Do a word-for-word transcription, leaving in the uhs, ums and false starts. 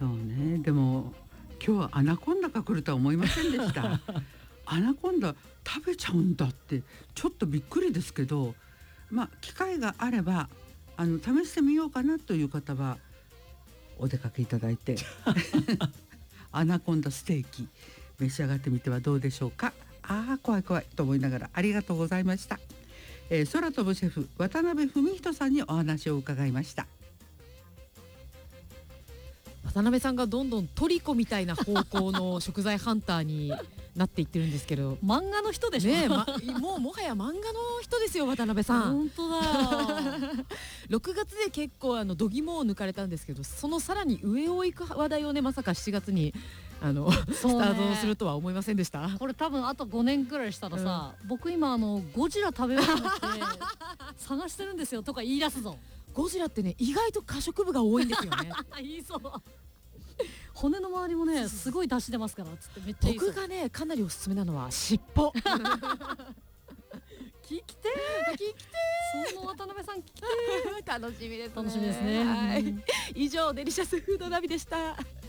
そうね。でも今日はアナコンダが来るとは思いませんでしたアナコンダ食べちゃうんだってちょっとびっくりですけど、まあ機会があればあの試してみようかなという方はお出かけいただいてアナコンダステーキ召し上がってみてはどうでしょうか。あー怖い怖いと思いながらありがとうございました。えー、空飛ぶシェフ渡辺文人さんにお話を伺いました。 渡辺さんがどんどんトリコみたいな方向の食材ハンターになっていってるんですけど漫画の人でしょ、 ねえ、ま、もうもはや漫画の人ですよ渡辺さん。 本当だろくがつで結構あの度肝を抜かれたんですけど、そのさらに上を行く話題をねまさかしちがつにあの、ね、スタートするとは思いませんでした。 これ多分あとごねんくらいしたらさ、うん、僕今あのゴジラ食べようと思って探してるんですよとか言い出すぞ。 ゴジラってね意外と可食部が多いんですよね言いそう骨の周りもねすごい出汁出ますからつってめっちゃいいそう。 僕がねかなりおすすめなのは尻尾聞きてー聞きてーその渡辺さん聞きてー楽しみですね。 楽しみですね、 はい、以上デリシャスフードナビでした。